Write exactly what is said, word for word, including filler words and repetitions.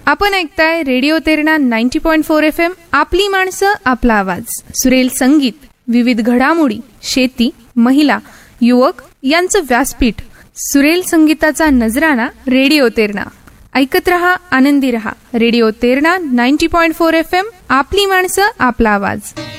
आपण ऐकताय रेडिओ तेरणा नव्वद पॉइंट चार एफ एम. आपली माणसं आपला आवाज. सुरेल संगीत, विविध घडामोडी, शेती, महिला, युवक यांचं व्यासपीठ. सुरेल संगीताचा नजराणा रेडिओ तेरणा. ऐकत रहा, आनंदी रहा. रेडिओ तेरणा नव्वद पॉइंट चार एफ एम. आपली माणसं आपला आवाज.